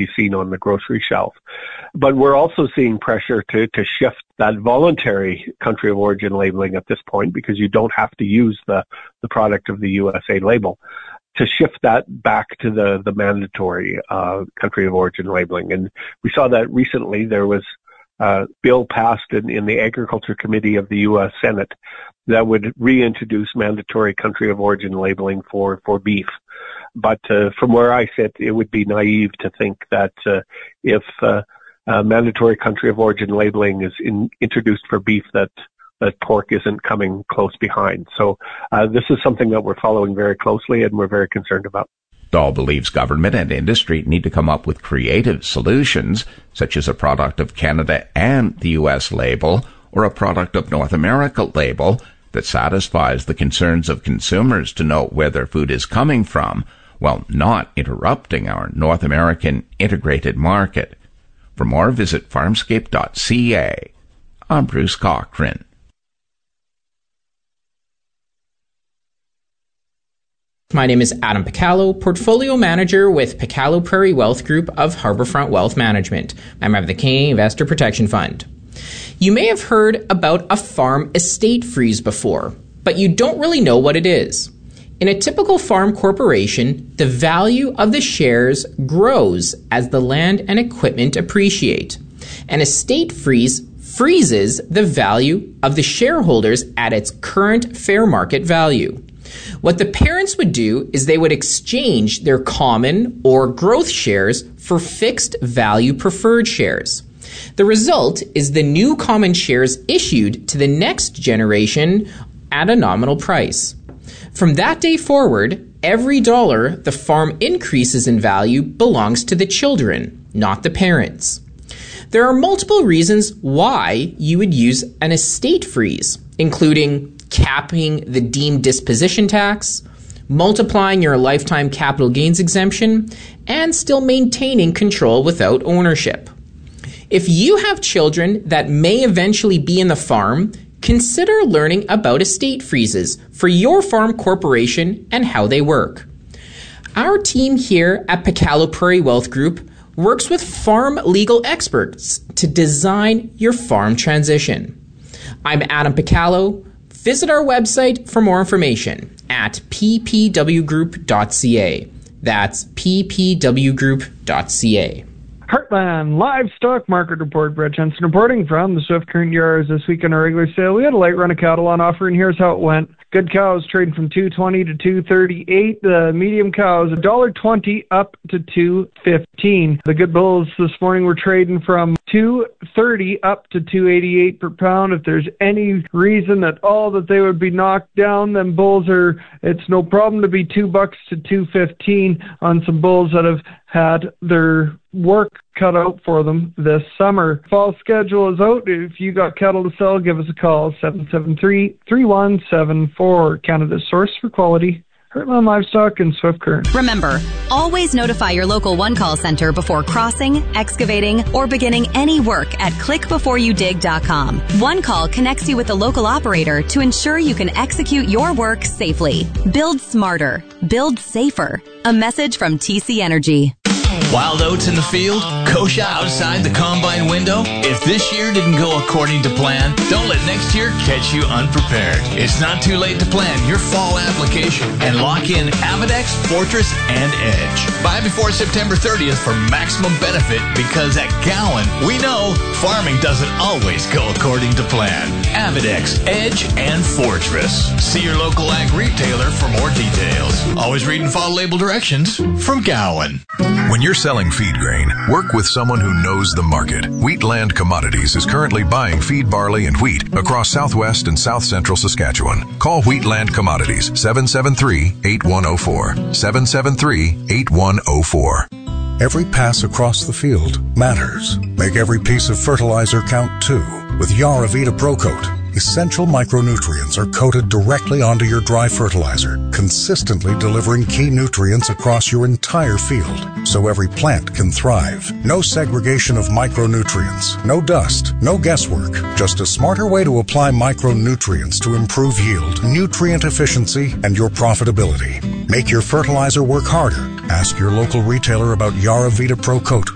be seen on the grocery shelf. But we're also seeing pressure to shift that voluntary country of origin labeling at this point, because you don't have to use the product of the USA label, to shift that back to the mandatory country of origin labeling. And we saw that recently. There was a bill passed in the Agriculture Committee of the U.S. Senate that would reintroduce mandatory country of origin labeling for beef. But from where I sit, it would be naive to think that if mandatory country of origin labeling is introduced for beef, that pork isn't coming close behind. So this is something that we're following very closely and we're very concerned about. Dahl believes government and industry need to come up with creative solutions, such as a product of Canada and the U.S. label, or a product of North America label that satisfies the concerns of consumers to know where their food is coming from, while not interrupting our North American integrated market. For more, visit farmscape.ca. I'm Bruce Cochran. My name is Adam Picallo, Portfolio Manager with Picallo Prairie Wealth Group of Harbourfront Wealth Management. I'm of the Canadian Investor Protection Fund. You may have heard about a farm estate freeze before, but you don't really know what it is. In a typical farm corporation, the value of the shares grows as the land and equipment appreciate. An estate freeze freezes the value of the shareholders at its current fair market value. What the parents would do is they would exchange their common or growth shares for fixed value preferred shares. The result is the new common shares issued to the next generation at a nominal price. From that day forward, every dollar the farm increases in value belongs to the children, not the parents. There are multiple reasons why you would use an estate freeze, including capping the deemed disposition tax, multiplying your lifetime capital gains exemption, and still maintaining control without ownership. If you have children that may eventually be in the farm, consider learning about estate freezes for your farm corporation and how they work. Our team here at Picallo Prairie Wealth Group works with farm legal experts to design your farm transition. I'm Adam Picallo. Visit our website for more information at ppwgroup.ca. That's ppwgroup.ca. Heartland Livestock Market Report. Brett Jensen reporting from the Swift Current Yards. This week on our regular sale, we had a light run of cattle on offer, and here's how it went. Good cows trading from $2.20 to $2.38. The medium cows $1.20 up to $2.15. The good bulls this morning were trading from $2.30 up to $2.88 per pound. If there's any reason at all that they would be knocked down, then bulls it's no problem to be $2 to $2.15 on some bulls that have had their work cut out for them this summer. Fall schedule is out. If you got cattle to sell, give us a call, 773-3174. Canada's source for quality. Heartland Livestock and Swift Current. Remember, always notify your local one-call center before crossing, excavating, or beginning any work at clickbeforeyoudig.com. One call connects you with the local operator to ensure you can execute your work safely. Build smarter. Build safer. A message from TC Energy. Wild oats in the field? Kochia outside the combine window? If this year didn't go according to plan, don't let next year catch you unprepared. It's not too late to plan your fall application and lock in Avidex, Fortress, and Edge. Buy before September 30th for maximum benefit, because at Gowan, we know farming doesn't always go according to plan. Avidex, Edge, and Fortress. See your local ag retailer for more details. Always read and follow label directions from Gowan. When you're selling feed grain, work with someone who knows the market. Wheatland Commodities is currently buying feed barley and wheat across southwest and south central Saskatchewan. Call Wheatland Commodities, 773-8104. 773-8104. Every pass across the field matters. Make every piece of fertilizer count too. With Yaravita ProCoat, essential micronutrients are coated directly onto your dry fertilizer, consistently delivering key nutrients across your entire field, so every plant can thrive. No segregation of micronutrients, no dust, no guesswork, just a smarter way to apply micronutrients to improve yield, nutrient efficiency, and your profitability. Make your fertilizer work harder. Ask your local retailer about Yaravita ProCoat.